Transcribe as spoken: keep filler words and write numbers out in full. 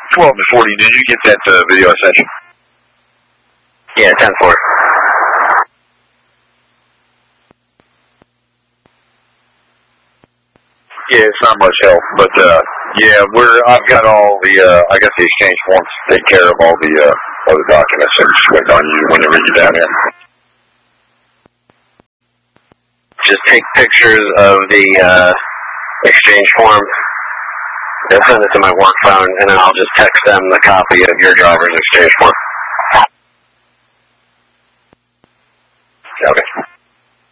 twelve to forty, did you get that uh, video I sent you? Yeah, ten four. Yeah, it's not much help, but uh, yeah, we're. I've got all the. Uh, I got the exchange forms to take care of all the uh, all the documents, and just wait on you whenever you get down here. Just take pictures of the uh, exchange form and send it to my work phone, and then I'll just text them the copy of your driver's exchange form. Okay.